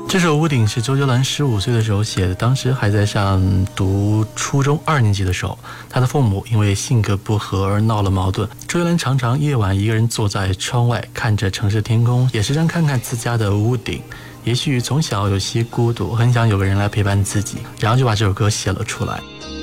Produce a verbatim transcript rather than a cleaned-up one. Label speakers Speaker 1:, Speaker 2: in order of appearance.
Speaker 1: 这首《屋顶》是周杰伦十五岁的时候写的，当时还在上读初中二年级的时候，他的父母因为性格不合而闹了矛盾。周杰伦常常夜晚一个人坐在窗外，看着城市天空，也时常看看自家的屋顶。也许从小有些孤独，很想有个人来陪伴自己，然后就把这首歌写了出来。